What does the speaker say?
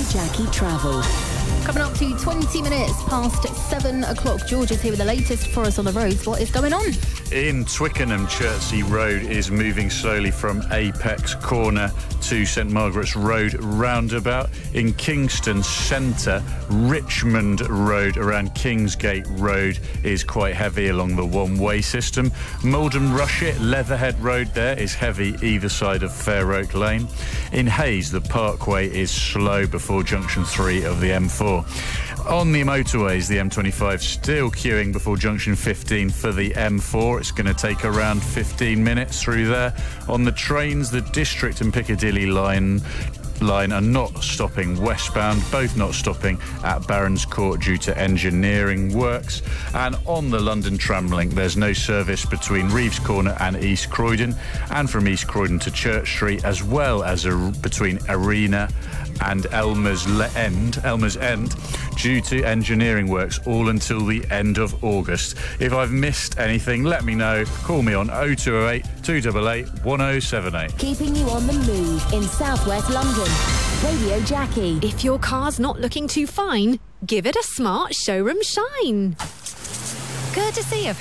Jackie Travel. Coming up to 20 minutes past 7 o'clock. George is here with the latest for us on the roads. What is going on? In Twickenham, Chertsey Road is moving slowly from Apex Corner to St Margaret's Road roundabout. In Kingston Centre, Richmond Road around Kingsgate Road is quite heavy along the one-way system. Malden Rushet, Leatherhead Road there is heavy either side of Fair Oak Lane. In Hayes, the Parkway is slow before junction 3 of the M4. On the motorways, the M25 still queuing before junction 15 for the M4. It's going to take around 15 minutes through there. On the trains, the District and Piccadilly line are not stopping westbound, both not stopping at Barons Court due to engineering works. And on the London Tramlink, there's no service between Reeves Corner and East Croydon, and from East Croydon to Church Street, as well as between Arena and Elmer's End, due to engineering works all until the end of August. If I've missed anything, let me know. Call me on 0208 288 1078. Keeping you on the move in southwest London. Radio Jackie. If your car's not looking too fine, give it a smart showroom shine. Courtesy of